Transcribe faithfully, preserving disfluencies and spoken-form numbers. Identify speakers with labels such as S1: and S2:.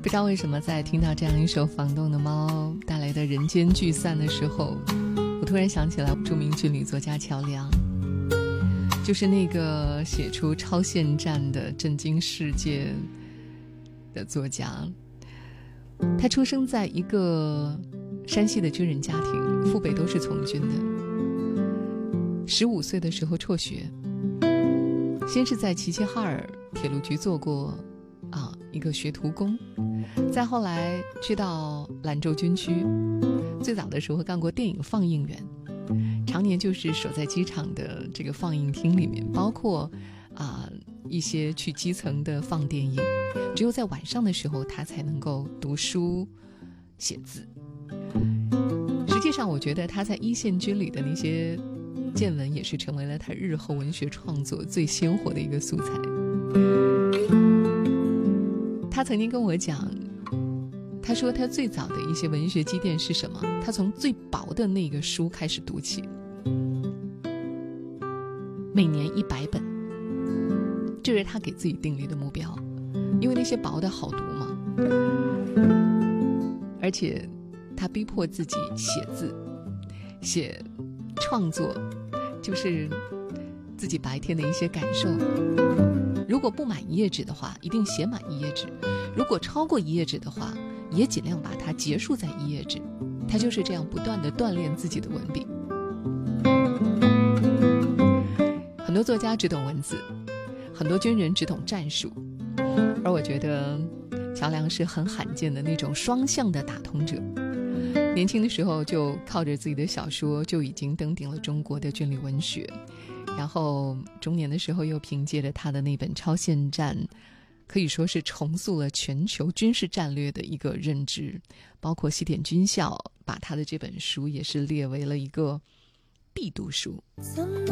S1: 不知道为什么在听到这样一首房东的猫带来的人间聚散的时候，我突然想起来著名军旅作家乔梁，就是那个写出超限战的震惊世界的作家。他出生在一个山西的军人家庭，父辈都是从军的。十五岁的时候辍学，先是在齐齐哈尔铁路局做过啊一个学徒工，再后来去到兰州军区，最早的时候干过电影放映员，常年就是守在机场的这个放映厅里面，包括啊、呃、一些去基层的放电影，只有在晚上的时候他才能够读书写字。实际上我觉得他在一线军里的那些见闻也是成为了他日后文学创作最鲜活的一个素材。他曾经跟我讲，他说他最早的一些文学积淀是什么？他从最薄的那个书开始读起，每年一百本，这是他给自己定立的目标，因为那些薄的好读嘛。而且他逼迫自己写字，写创作，就是自己白天的一些感受。如果不满一页纸的话，一定写满一页纸；如果超过一页纸的话，也尽量把它结束在一页纸。他就是这样不断地锻炼自己的文笔。很多作家只懂文字，很多军人只懂战术，而我觉得乔梁是很罕见的那种双向的打通者。年轻的时候就靠着自己的小说就已经登顶了中国的军旅文学，然后中年的时候又凭借着他的那本《超限战》，可以说是重塑了全球军事战略的一个认知，包括西点军校把他的这本书也是列为了一个必读书。
S2: 怎么